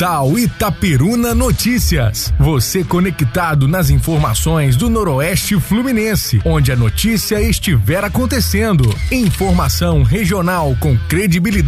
Portal Itaperuna Notícias. Você conectado nas informações do Noroeste Fluminense, onde a notícia estiver acontecendo. Informação regional com credibilidade